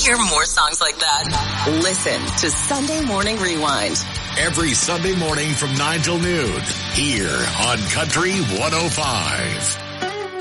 hear more songs like that, listen to Sunday Morning Rewind. Every Sunday morning from 9 till noon here on Country 105.